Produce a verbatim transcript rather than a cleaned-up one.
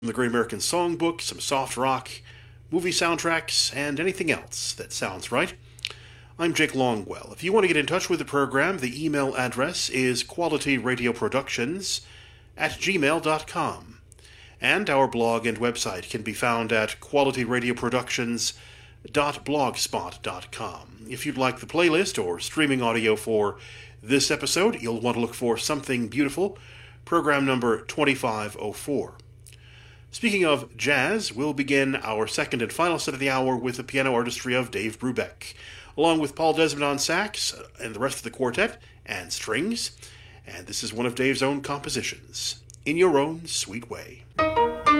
From the Great American Songbook, some soft rock, movie soundtracks, and anything else that sounds right. I'm Jake Longwell. If you want to get in touch with the program, the email address is qualityradioproductions at gmail dot com. And our blog and website can be found at qualityradioproductions dot blogspot dot com. If you'd like the playlist or streaming audio for this episode, you'll want to look for Something Beautiful, program number twenty-five oh four. Speaking of jazz, we'll begin our second and final set of the hour with the piano artistry of Dave Brubeck, along with Paul Desmond on sax and the rest of the quartet and strings. And this is one of Dave's own compositions, In Your Own Sweet Way.